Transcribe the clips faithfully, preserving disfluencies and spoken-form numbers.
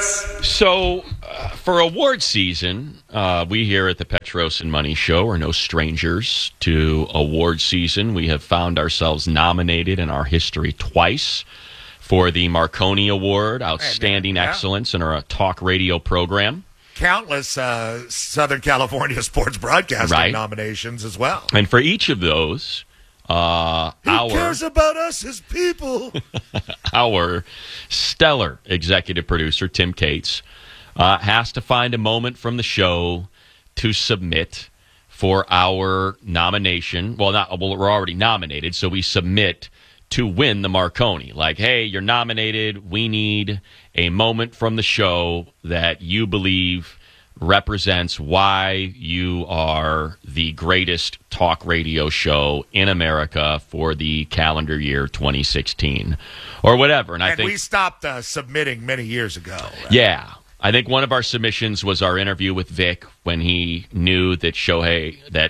So, uh, for award season, uh, we here at the Petros and Money Show are no strangers to award season. We have found ourselves nominated in our history twice for the Marconi Award, Outstanding hey, man, yeah. Excellence in our talk radio program. Countless uh, Southern California sports broadcasting right. nominations as well. And for each of those, uh, Who our, cares about us as people? our stellar executive producer, Tim Cates, uh, has to find a moment from the show to submit for our nomination. Well, not well, we're already nominated, so we submit to win the Marconi. Like, hey, you're nominated. We need a moment from the show that you believe represents why you are the greatest talk radio show in America for the calendar year twenty sixteen or whatever. And, and I think we stopped uh, submitting many years ago. Right? Yeah. I think one of our submissions was our interview with Vic when he knew that Shohei, that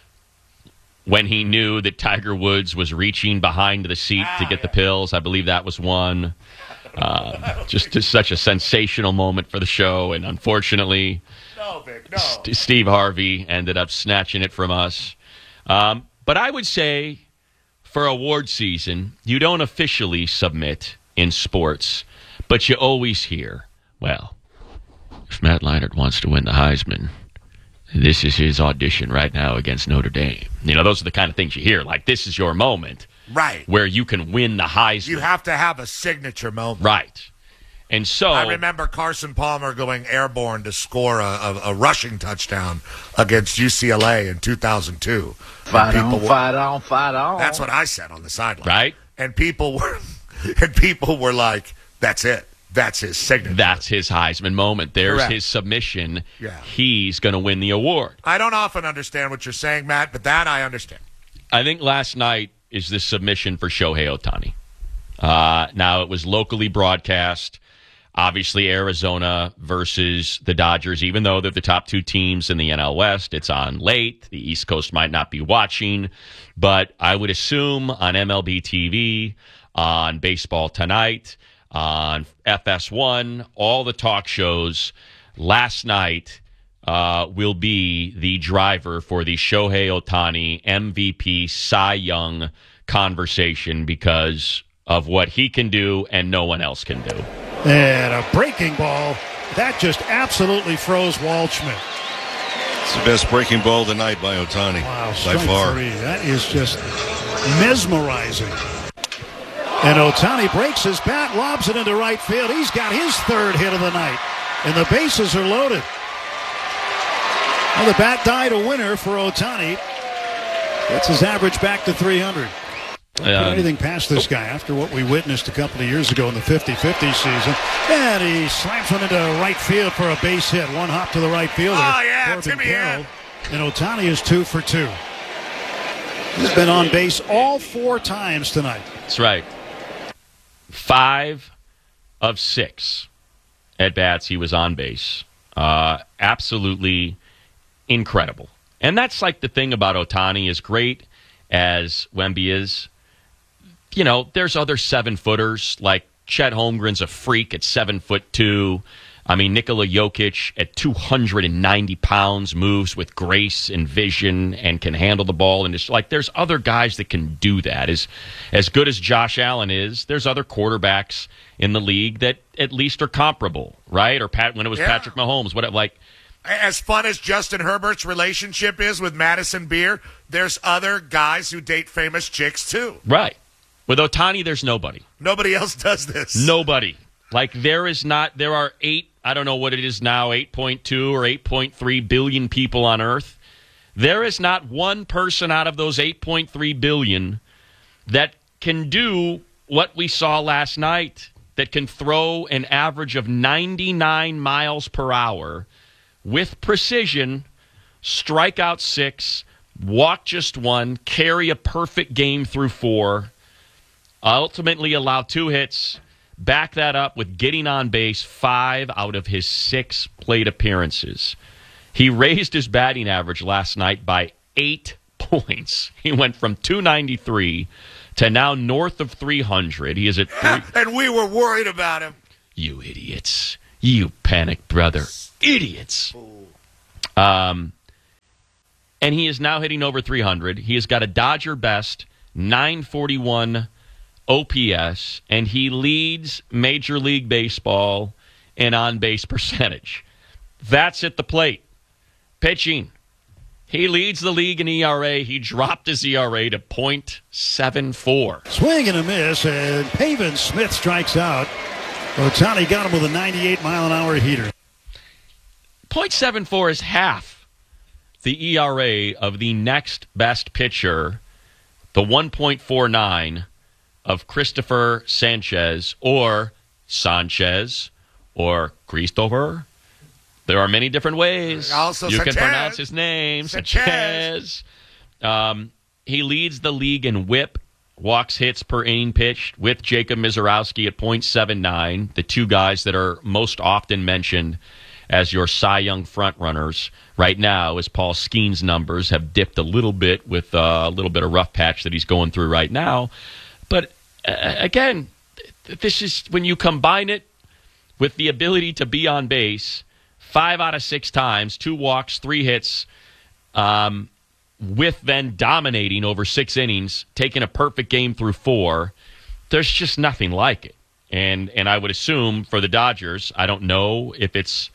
when he knew that Tiger Woods was reaching behind the seat ah, to get yeah. the pills. I believe that was one. Uh, just, just such a sensational moment for the show, and unfortunately, no, Vic, no. St- Steve Harvey ended up snatching it from us. Um, but I would say for award season, you don't officially submit in sports, but you always hear, well, if Matt Leinart wants to win the Heisman, this is his audition right now against Notre Dame. You know, those are the kind of things you hear. Like, this is your moment. Right. Where you can win the Heisman. You have to have a signature moment. Right. And so I remember Carson Palmer going airborne to score a, a, a rushing touchdown against U C L A in two thousand two. Fight on, were, fight on, fight on. That's what I said on the sideline. Right. And people were and people were like, that's it. That's his signature. That's his Heisman moment. There's Correct. his submission. Yeah. He's going to win the award. I don't often understand what you're saying, Matt, but that I understand. I think last night is the submission for Shohei Ohtani. Uh, now, it was locally broadcast. Obviously, Arizona versus the Dodgers, even though they're the top two teams in the N L West, it's on late. The East Coast might not be watching. But I would assume on M L B T V, on Baseball Tonight, on F S one, all the talk shows last night uh, will be the driver for the Shohei Ohtani M V P Cy Young conversation because of what he can do and no one else can do. And a breaking ball. That just absolutely froze Waldschmidt. It's the best breaking ball of the night by Ohtani. Wow, by far. Three. That is just mesmerizing. And Ohtani breaks his bat, lobs it into right field. He's got his third hit of the night. And the bases are loaded. Well, the bat died a winner for Ohtani. Gets his average back to three hundred. Don't Um, put anything past this guy after what we witnessed a couple of years ago in the fifty-fifty season. And he slams one into right field for a base hit. One hop to the right fielder. Oh, yeah, Corbin Timmy Carroll. Hand. And Ohtani is two for two. He's been on base all four times tonight. That's right. Five of six at-bats he was on base. Uh, absolutely incredible. And that's like the thing about Ohtani, as great as Wemby is. You know, there's other seven-footers, like Chet Holmgren's a freak at seven foot two. I mean, Nikola Jokic at two hundred ninety pounds moves with grace and vision and can handle the ball. And it's like there's other guys that can do that. As, as good as Josh Allen is, there's other quarterbacks in the league that at least are comparable, right? Or Pat, when it was yeah. Patrick Mahomes, what like. As fun as Justin Herbert's relationship is with Madison Beer, there's other guys who date famous chicks too. Right. With Ohtani, there's nobody. Nobody else does this. Nobody. Like, there is not, there are eight, I don't know what it is now, eight point two or eight point three billion people on Earth. There is not one person out of those eight point three billion that can do what we saw last night, that can throw an average of ninety-nine miles per hour with precision, strike out six, walk just one, carry a perfect game through four, ultimately allow two hits, back that up with getting on base five out of his six plate appearances. He raised his batting average last night by eight points. He went from two ninety-three to now north of three hundred. He is at three. And we were worried about him. You idiots. You panic, brother. Idiots. Um, and he is now hitting over three hundred. He has got a Dodger best, nine forty-one O P S, and he leads Major League Baseball in on-base percentage. That's at the plate. Pitching. He leads the league in E R A. He dropped his E R A to point seven four. Swing and a miss, and Pavin Smith strikes out. Ohtani got him with a ninety-eight mile an hour heater. point seven four is half the E R A of the next best pitcher, the one point four nine of Christopher Sanchez, or Sanchez, or Christopher. There are many different ways Also you Sanchez. can pronounce his name. Sanchez. Sanchez. Um, he leads the league in whip, walks hits per inning pitched, with Jacob Mizorowski at point seven nine, the two guys that are most often mentioned as your Cy Young frontrunners right now, as Paul Skeen's numbers have dipped a little bit with uh, a little bit of rough patch that he's going through right now. But uh, again, this is when you combine it with the ability to be on base five out of six times, two walks, three hits, um, with then dominating over six innings, taking a perfect game through four. There's just nothing like it. And and I would assume for the Dodgers, I don't know if it's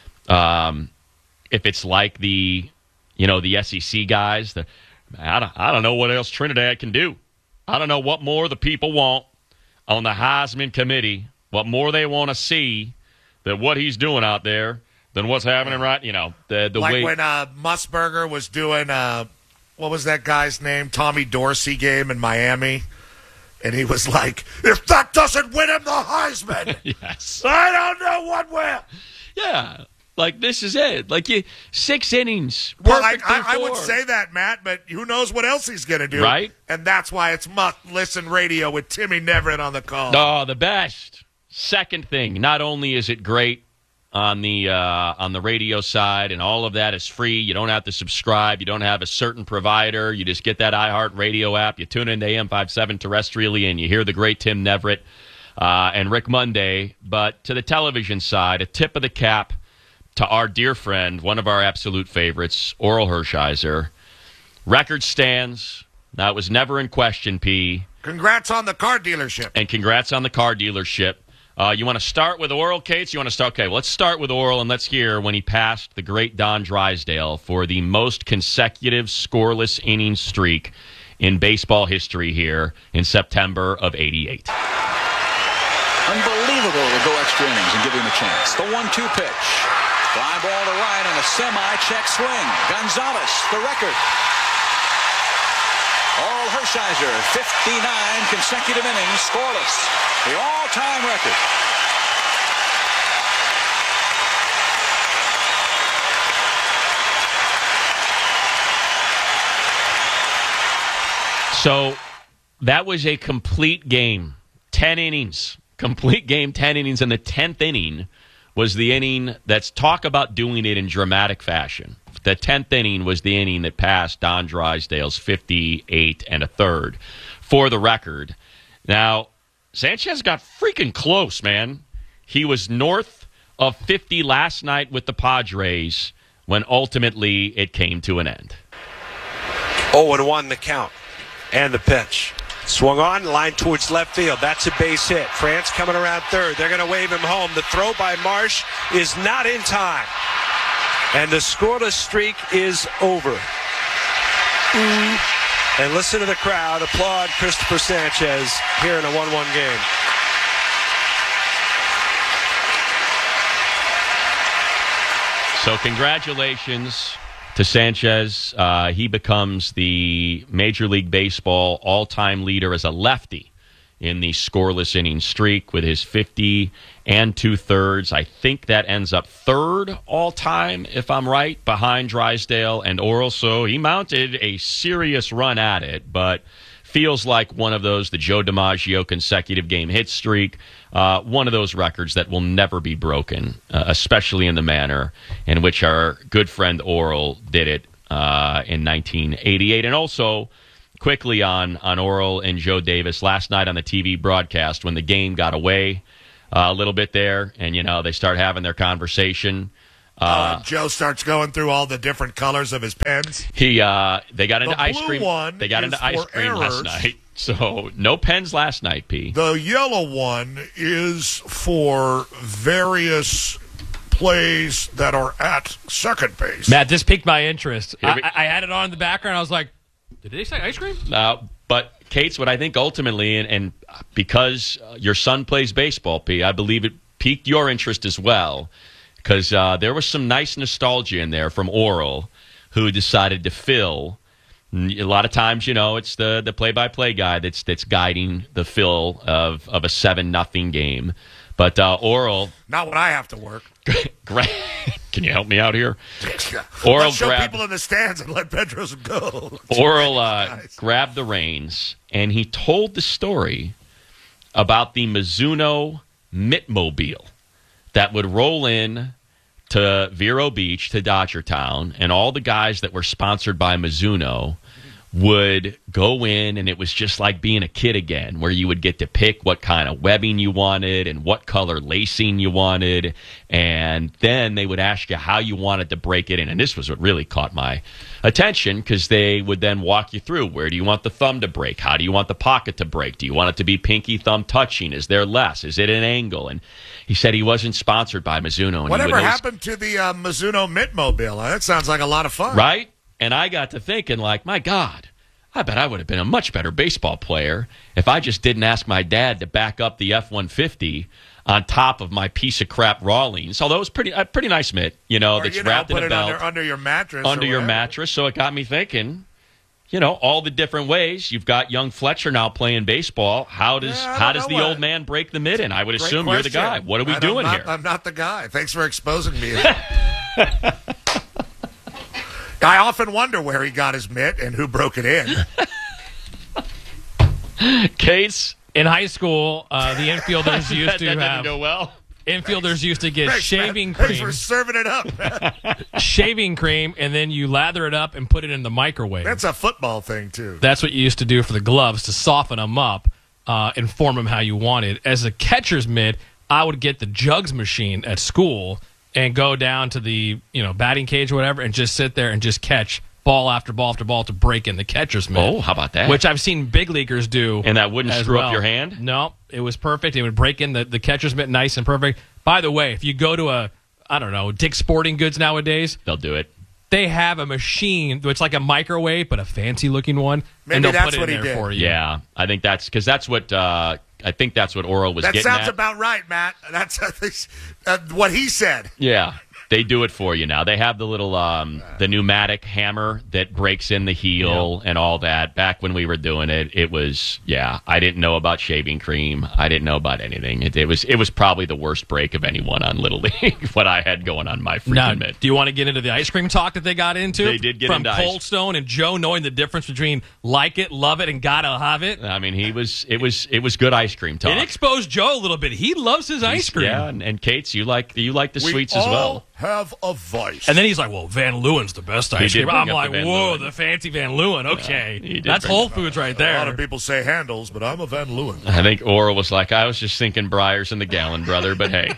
um, if it's like the you know the S E C guys. The, I don't I don't know what else Trinidad can do. I don't know what more the people want on the Heisman committee. What more they want to see than what he's doing out there than what's happening right. You know the the like way when uh, Musburger was doing uh, what was that guy's name? Tommy Dorsey game in Miami. And he was like, if that doesn't win him the Heisman, yes, I don't know what will. Yeah, like this is it. Like you, six innings. Well, I, perfect through I, I would four. say that, Matt, but who knows what else he's going to do. Right. And that's why it's must-listen radio with Timmy Neverett on the call. Oh, the best. Second thing, not only is it great on the uh, on the radio side, and all of that is free. You don't have to subscribe. You don't have a certain provider. You just get that iHeart Radio app. You tune into A M fifty-seven terrestrially, and you hear the great Tim Neverett uh, and Rick Monday. But to the television side, a tip of the cap to our dear friend, one of our absolute favorites, Oral Hershiser. Record stands. That was never in question, P. Congrats on the car dealership. And congrats on the car dealership. Uh, you want to start with Oral, Cates? You want to start? Okay, well, let's start with Oral, and let's hear when he passed the great Don Drysdale for the most consecutive scoreless inning streak in baseball history here in September of eighty-eight. Unbelievable to go extra innings and give him a chance. The one two pitch. Fly ball to right and a semi-check swing. Gonzalez, the record. Oral Hershiser, fifty-nine consecutive innings scoreless. The all-time record. So that was a complete game. Ten innings. Complete game, ten innings. And the tenth inning was the inning that's talk about doing it in dramatic fashion. The tenth inning was the inning that passed Don Drysdale's fifty-eight and a third for the record. Now, Sanchez got freaking close, man. He was north of fifty last night with the Padres when ultimately it came to an end. oh and one the count and the pitch. Swung on, line towards left field. That's a base hit. France coming around third. They're going to wave him home. The throw by Marsh is not in time. And the scoreless streak is over. Ooh. And listen to the crowd applaud Christopher Sanchez here in a one one game. So congratulations to Sanchez. Uh, he becomes the Major League Baseball all-time leader as a lefty in the scoreless inning streak with his fifty and two-thirds. I think that ends up third all-time, if I'm right, behind Drysdale and Oral. So he mounted a serious run at it, but feels like one of those, the Joe DiMaggio consecutive game hit streak, uh, one of those records that will never be broken, uh, especially in the manner in which our good friend Oral did it uh, in nineteen eighty-eight. And also, quickly on, on Oral and Joe Davis, last night on the T V broadcast when the game got away, uh, a little bit there, and, you know, they start having their conversation. Uh, uh, Joe starts going through all the different colors of his pens. He, uh, they got into the ice blue cream. One they got into ice cream errors. last night. So no pens last night, P. The yellow one is for various plays that are at second base. Matt, this piqued my interest. Here we- I, I had it on in the background. I was like, did they say ice cream? Uh, but, Kate's, what I think ultimately, and, and because uh, your son plays baseball, P, I believe it piqued your interest as well, because uh, there was some nice nostalgia in there from Oral, who decided to fill. A lot of times, you know, it's the, the play-by-play guy that's that's guiding the fill of, of a seven nothing game. But uh, Oral... Not when I have to work. Can you help me out here? Oral Let's show grabbed, people in the stands and let Pedro's go. Oral uh, Nice. grabbed the reins, and he told the story about the Mizuno Mitmobile that would roll in to Vero Beach, to Dodgertown, and all the guys that were sponsored by Mizuno would go in, and it was just like being a kid again, where you would get to pick what kind of webbing you wanted and what color lacing you wanted, and then they would ask you how you wanted to break it in. And this was what really caught my attention, because they would then walk you through, where do you want the thumb to break? How do you want the pocket to break? Do you want it to be pinky thumb touching? Is there less? Is it an angle? And he said he wasn't sponsored by Mizuno. And Whatever he would happened to the uh, Mizuno Mitmobile? Uh, that sounds like a lot of fun. Right? And I got to thinking, like, my God, I bet I would have been a much better baseball player if I just didn't ask my dad to back up the F one fifty on top of my piece of crap Rawlings. Although it was pretty, a pretty nice mitt, you know, Or, that's you know, wrapped put in a it belt. Under, under your mattress. Under or your whatever. mattress. So it got me thinking, you know, all the different ways. You've got young Fletcher now playing baseball. How does Yeah, I how don't does know the what- old man break the mitten? I would Great assume you're the question. guy. What are we I- I'm doing not- here? I'm not the guy. Thanks for exposing me. I often wonder where he got his mitt and who broke it in. Case? In high school, uh, the infielders used that, to that have didn't go well. infielders used to get Thanks, shaving man. Thanks cream, for serving it up, man. shaving cream, and then you lather it up and put it in the microwave. That's a football thing, too. That's what you used to do for the gloves to soften them up uh, and form them how you wanted. As a catcher's mitt, I would get the jugs machine at school and go down to the you know batting cage or whatever and just sit there and just catch ball after ball after ball to break in the catcher's mitt. Oh, how about that? Which I've seen big leaguers do. And that wouldn't as screw up well. your hand? No, it was perfect. It would break in the, the catcher's mitt nice and perfect. By the way, if you go to a, I don't know, Dick's Sporting Goods nowadays, They'll do it. they have a machine that's like a microwave, but a fancy-looking one, Maybe and they'll that's put it what in he there did. for you. Yeah, I think that's because that's what uh, I think that's what Oral was That getting sounds at. about right, Matt. That's uh, what he said. Yeah, they do it for you now. They have the little um, the pneumatic hammer that breaks in the heel and all that. Back when we were doing it, it was yeah. I didn't know about shaving cream. I didn't know about anything. It, it was it was probably the worst break of anyone on Little League. What I had going on my freaking Now, mitt. do you want to get into the ice cream talk that they got into? They did get From into ice- Cold Stone and Joe knowing the difference between like it, love it, and gotta have it. I mean, he was it was it was good ice cream talk. It exposed Joe a little bit. He loves his ice cream. Yeah, and, and Kate's, you like you like the We sweets all as well. have a vice. And then he's like, well, Van Leeuwen's the best ice did cream. bring I'm up like, the Van whoa, Leeuwen. the fancy Van Leeuwen. Okay. he did That's bring Whole it up. Foods right a lot of there. people say handles, but I'm a Van Leeuwen. I think Oral was like, I was just thinking Briars in the gallon, brother, but hey,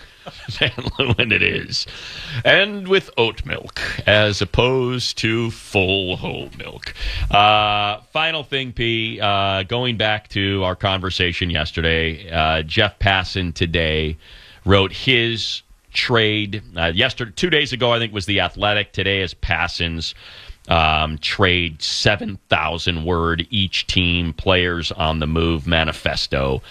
Van Leeuwen it is. And with oat milk as opposed to full whole milk. Uh, final thing, P, uh, going back to our conversation yesterday, uh, Jeff Passan today wrote his trade. Uh, yesterday, two days ago, I think, was The Athletic. Today is Passan's um, trade seven thousand word each team players on the move manifesto.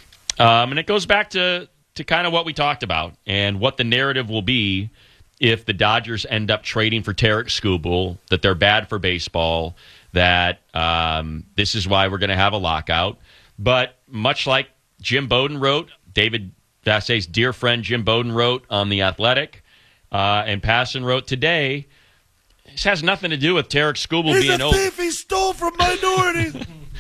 Um, and it goes back to, to kind of what we talked about and what the narrative will be if the Dodgers end up trading for Tarek Skubal, that they're bad for baseball, that um, this is why we're going to have a lockout. But much like Jim Bowden wrote, David Vassay's dear friend Jim Bowden wrote on The Athletic, uh, and Passan wrote today, this has nothing to do with Tarek Skubal He's being a old. thief. He stole from minorities.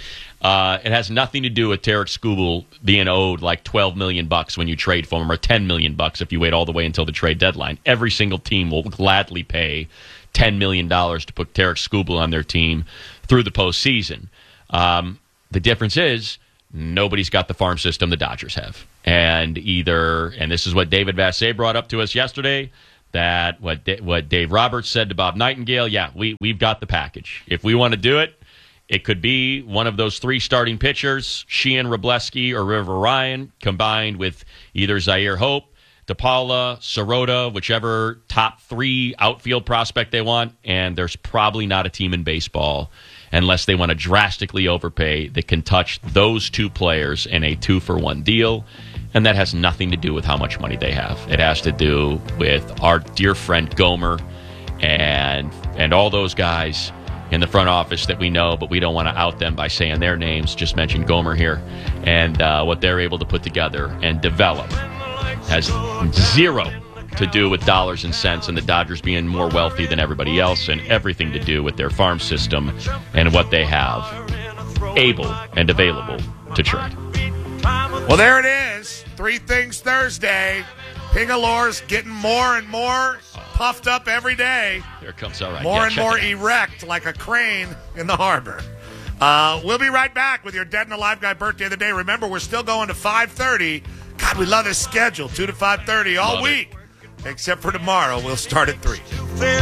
Uh, it has nothing to do with Tarek Skubal being owed like twelve million bucks when you trade for him, or ten million bucks if you wait all the way until the trade deadline. Every single team will gladly pay ten million dollars to put Tarek Skubal on their team through the postseason. Um, the difference is nobody's got the farm system the Dodgers have. And either, and this is what David Vassay brought up to us yesterday, that what what Dave Roberts said to Bob Nightingale, yeah, we, we've got the package. If we want to do it, it could be one of those three starting pitchers, Sheehan, Wroblewski, or River Ryan, combined with either Zaire Hope, DePaula, Sirota, whichever top three outfield prospect they want, and there's probably not a team in baseball, unless they want to drastically overpay, that can touch those two players in a two-for-one deal, and that has nothing to do with how much money they have. It has to do with our dear friend Gomer and and all those guys in the front office that we know, but we don't want to out them by saying their names. Just mention Gomer here, and uh, what they're able to put together and develop has zero to do with dollars and cents and the Dodgers being more wealthy than everybody else, and everything to do with their farm system and what they have able and available to trade. Well, there it is. Three Things Thursday. Pingalore's getting more and more puffed up every day. Here it comes, all right. More yeah, and more erect like a crane in the harbor. Uh, we'll be right back with your Dead and Alive Guy birthday of the day. Remember, we're still going to five thirty. God, we love this schedule. two to five thirty all love week. It. Except for tomorrow. We'll start at three.